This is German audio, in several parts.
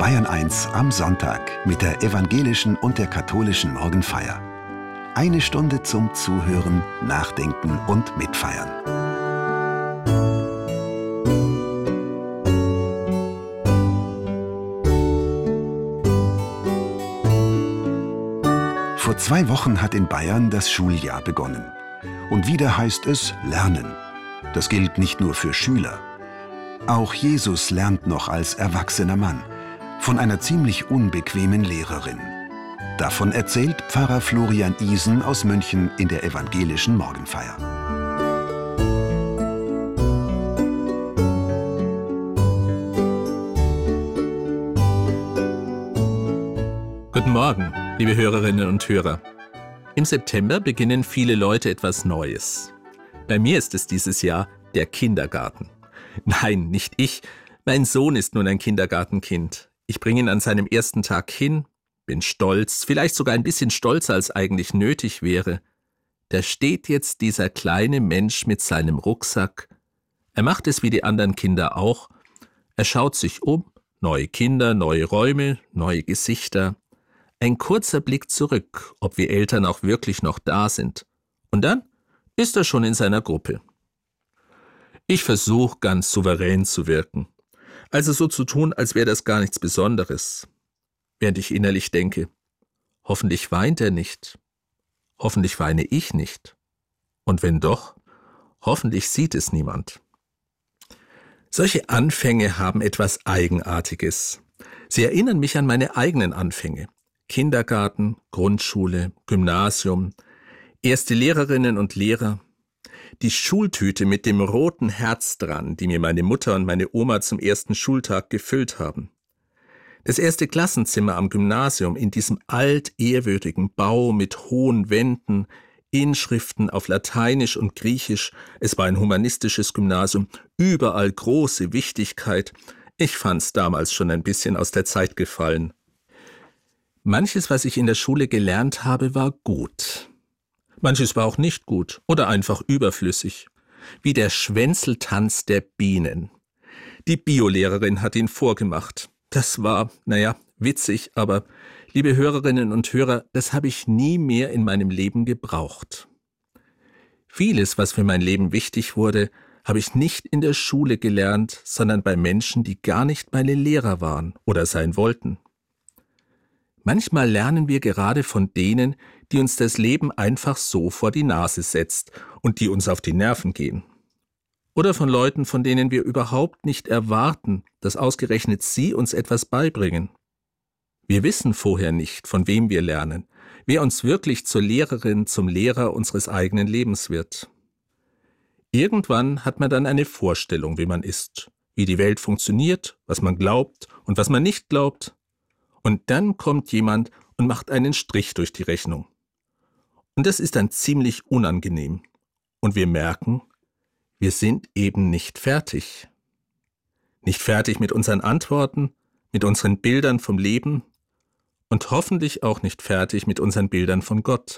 Bayern 1 am Sonntag mit der evangelischen und der katholischen Morgenfeier. Eine Stunde zum Zuhören, Nachdenken und Mitfeiern. Vor 2 Wochen hat in Bayern das Schuljahr begonnen. Und wieder heißt es lernen. Das gilt nicht nur für Schüler. Auch Jesus lernt noch als erwachsener Mann von einer ziemlich unbequemen Lehrerin. Davon erzählt Pfarrer Florian Isen aus München in der evangelischen Morgenfeier. Guten Morgen, liebe Hörerinnen und Hörer. Im September beginnen viele Leute etwas Neues. Bei mir ist es dieses Jahr der Kindergarten. Nein, nicht ich. Mein Sohn ist nun ein Kindergartenkind. Ich bringe ihn an seinem ersten Tag hin, bin stolz, vielleicht sogar ein bisschen stolzer, als eigentlich nötig wäre. Da steht jetzt dieser kleine Mensch mit seinem Rucksack. Er macht es wie die anderen Kinder auch. Er schaut sich um, neue Kinder, neue Räume, neue Gesichter. Ein kurzer Blick zurück, ob wir Eltern auch wirklich noch da sind. Und dann ist er schon in seiner Gruppe. Ich versuche ganz souverän zu wirken. Also so zu tun, als wäre das gar nichts Besonderes. Während ich innerlich denke, hoffentlich weint er nicht. Hoffentlich weine ich nicht. Und wenn doch, hoffentlich sieht es niemand. Solche Anfänge haben etwas Eigenartiges. Sie erinnern mich an meine eigenen Anfänge. Kindergarten, Grundschule, Gymnasium, erste Lehrerinnen und Lehrer. Die Schultüte mit dem roten Herz dran, die mir meine Mutter und meine Oma zum ersten Schultag gefüllt haben. Das erste Klassenzimmer am Gymnasium in diesem altehrwürdigen Bau mit hohen Wänden, Inschriften auf Lateinisch und Griechisch. Es war ein humanistisches Gymnasium, überall große Wichtigkeit. Ich fand's damals schon ein bisschen aus der Zeit gefallen. Manches, was ich in der Schule gelernt habe, war gut. Manches war auch nicht gut oder einfach überflüssig. Wie der Schwänzeltanz der Bienen. Die Biolehrerin hat ihn vorgemacht. Das war, witzig, aber, liebe Hörerinnen und Hörer, das habe ich nie mehr in meinem Leben gebraucht. Vieles, was für mein Leben wichtig wurde, habe ich nicht in der Schule gelernt, sondern bei Menschen, die gar nicht meine Lehrer waren oder sein wollten. Manchmal lernen wir gerade von denen, die uns das Leben einfach so vor die Nase setzt und die uns auf die Nerven gehen. Oder von Leuten, von denen wir überhaupt nicht erwarten, dass ausgerechnet sie uns etwas beibringen. Wir wissen vorher nicht, von wem wir lernen, wer uns wirklich zur Lehrerin, zum Lehrer unseres eigenen Lebens wird. Irgendwann hat man dann eine Vorstellung, wie man ist, wie die Welt funktioniert, was man glaubt und was man nicht glaubt. Und dann kommt jemand und macht einen Strich durch die Rechnung. Und das ist dann ziemlich unangenehm. Und wir merken, wir sind eben nicht fertig. Nicht fertig mit unseren Antworten, mit unseren Bildern vom Leben und hoffentlich auch nicht fertig mit unseren Bildern von Gott.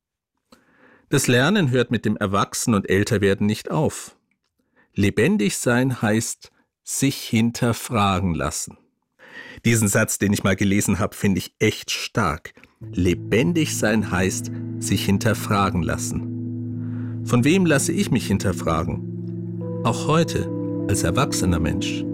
Das Lernen hört mit dem Erwachsen- und Älterwerden nicht auf. Lebendig sein heißt, sich hinterfragen lassen. Diesen Satz, den ich mal gelesen habe, finde ich echt stark. Lebendig sein heißt, sich hinterfragen lassen. Von wem lasse ich mich hinterfragen? Auch heute, als erwachsener Mensch.